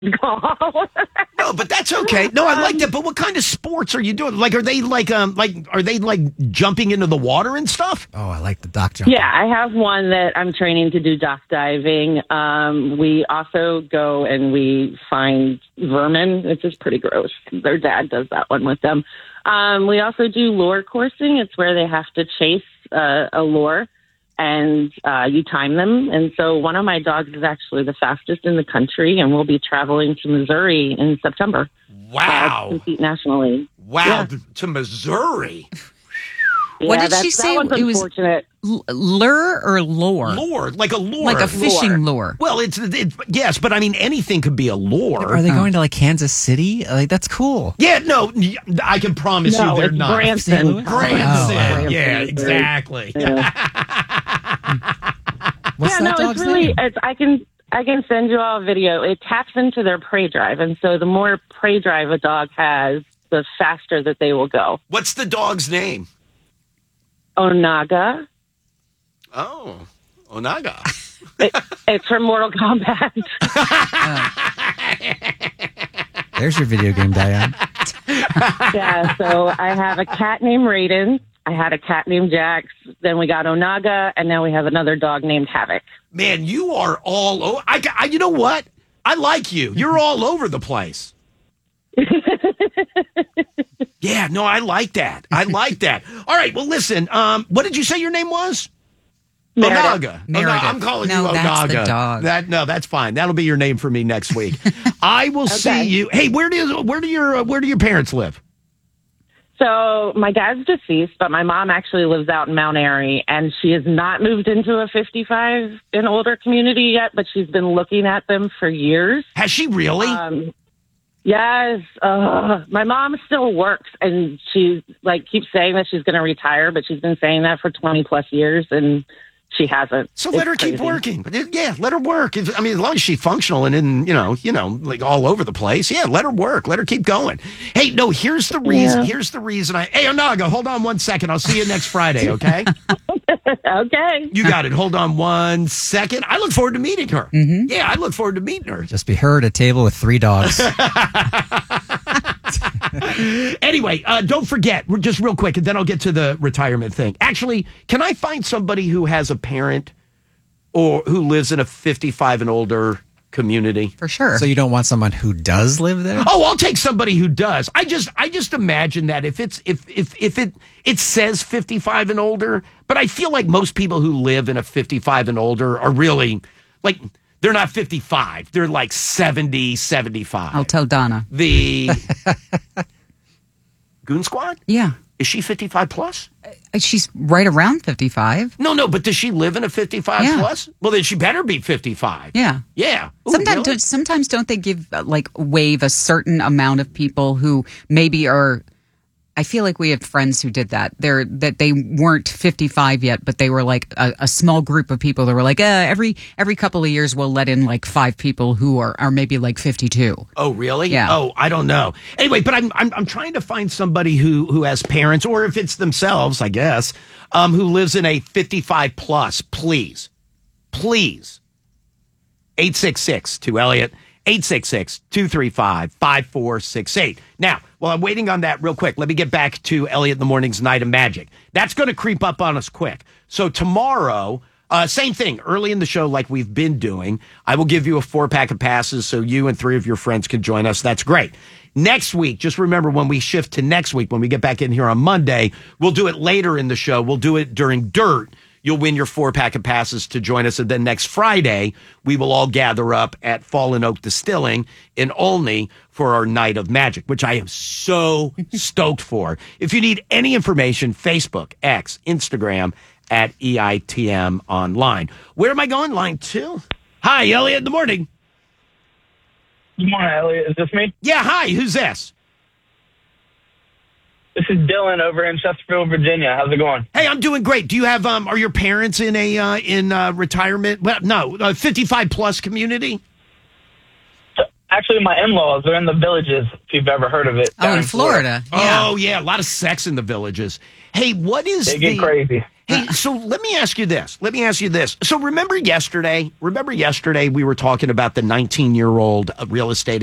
gone. No, but that's okay. No, I like that. But what kind of sports are you doing? Like, are they jumping into the water and stuff? Oh, I like the dock jumping. Yeah, I have one that I'm training to do dock diving. We also go and we find vermin, which is pretty gross. Their dad does that one with them. We also do lure coursing. It's where they have to chase a lure, and you time them. And so one of my dogs is actually the fastest in the country, and we'll be traveling to Missouri in September. Wow. To compete nationally. Wow, Yeah. to Missouri. What did she that say? one's It was unfortunate. lure or lure? Lure, like a lure. Like a fishing lure. Well, yes, but I mean, anything could be a lure. Are they going to like Kansas City? Like, that's cool. Yeah, no, I can promise No, you they're it's not. Branson. Branson. Oh, wow. Yeah, exactly. What's that No, dog's it's really. name? I can send you all a video. It taps into their prey drive, and so the more prey drive a dog has, the faster that they will go. What's the dog's name? Onaga. Oh, Onaga. It's from Mortal Kombat. There's your video game, Diane. Yeah, so I have a cat named Raiden. I had a cat named Jax. Then we got Onaga, and now we have another dog named Havoc. Man, you are all over. You know what? I like you. You're all over the place. Yeah, no, I like that. I like that. All right, well, listen. What did you say your name was? Onaga. Meredith. I'm calling No, you that's Onaga. the dog. That's fine. That'll be your name for me next week. I will see you. Hey, where do your parents live? So my dad's deceased, but my mom actually lives out in Mount Airy, and she has not moved into a 55 and older community yet, but she's been looking at them for years. Has she really? Yes. My mom still works, and she keeps saying that she's going to retire, but she's been saying that for 20 plus years, and she hasn't. So let her keep working. Yeah, let her work. As long as she's functional and in, like all over the place. Yeah, let her work. Let her keep going. Hey, no, here's the reason. Yeah. Here's the reason Hey, Onaga, hold on 1 second. I'll see you next Friday, okay? Okay. You got it. Hold on 1 second. I look forward to meeting her. Mm-hmm. Yeah, I look forward to meeting her. Just be her at a table with 3 dogs. Anyway, don't forget, just real quick, and then I'll get to the retirement thing. Actually, can I find somebody who has a parent or who lives in a 55 and older community? For sure. So you don't want someone who does live there? Oh, I'll take somebody who does. I just imagine that if it says 55 and older, but I feel like most people who live in a 55 and older are really like, they're not 55. They're like 70, 75. I'll tell Donna. The Goon Squad? Yeah. Is she 55 plus? She's right around 55. No, but does she live in a 55 plus? Well, then she better be 55. Yeah. Yeah. Ooh, Sometimes don't they give, waive a certain amount of people who maybe are... I feel like we had friends who did that. That they weren't 55 yet, but they were like a small group of people that were like, every couple of years we'll let in like 5 people who are maybe like 52. Oh, really? Yeah. Oh, I don't know. Anyway, but I'm trying to find somebody who has parents, or if it's themselves, I guess, who lives in a 55 plus. Please. 866 to Elliot. 866-235-5468. Now, while I'm waiting on that real quick, let me get back to Elliot in the Morning's Night of Magic. That's going to creep up on us quick. So tomorrow, same thing, early in the show like we've been doing, I will give you a 4-pack of passes so you and 3 of your friends can join us. That's great. Next week, just remember when we shift to next week, when we get back in here on Monday, we'll do it later in the show. We'll do it during Dirt. You'll win your 4-pack of passes to join us. And then next Friday, we will all gather up at Fallen Oak Distilling in Olney for our Night of Magic, which I am so stoked for. If you need any information, Facebook, X, Instagram, at EITM Online. Where am I going? Line 2? Hi, Elliot, in the morning. Good morning, Elliot. Is this me? Yeah, hi. Who's this? This is Dylan over in Chesterfield, Virginia. How's it going? Hey, I'm doing great. Do you have are your parents in a retirement? Well, no, 55 plus community. Actually, my in-laws, they're in the Villages, if you've ever heard of it. Oh, down in Florida. Yeah. Oh, yeah, a lot of sex in the Villages. Hey, what is They get crazy. Hey, so let me ask you this. So remember yesterday we were talking about the 19-year-old real estate